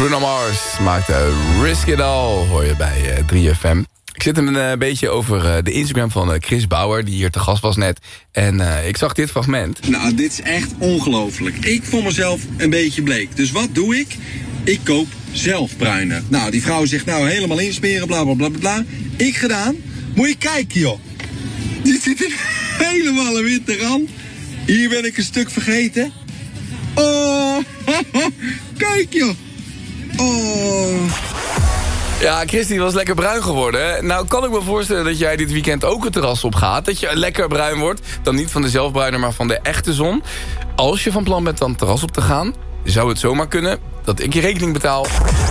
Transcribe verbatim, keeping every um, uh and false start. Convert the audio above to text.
Bruno Mars maakte Risk It All, hoor je bij uh, drie F M. Ik zit hem een uh, beetje over uh, de Instagram van uh, Chris Bauer, die hier te gast was net. En uh, ik zag dit fragment. Nou, dit is echt ongelooflijk. Ik vond mezelf een beetje bleek. Dus wat doe ik? Ik koop zelf bruiner. Nou, die vrouw zegt nou helemaal insmeren, bla bla bla bla. Ik gedaan. Moet je kijken, joh. Dit zit er helemaal een witte rand. Hier ben ik een stuk vergeten. Oh, kijk joh. Oh. Ja, Christy was lekker bruin geworden. Nou kan ik me voorstellen dat jij dit weekend ook het terras op gaat. Dat je lekker bruin wordt. Dan niet van de zelfbruiner, maar van de echte zon. Als je van plan bent dan het terras op te gaan, zou het zomaar kunnen dat ik je rekening betaal.